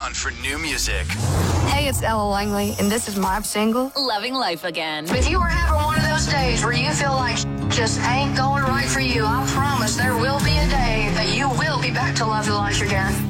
on for new music. Hey, it's Ella Langley, and this is my single, Loving Life Again. If you are having one of those days where you feel like just ain't going right for you, I promise there will be a day that you will be back to love your life again.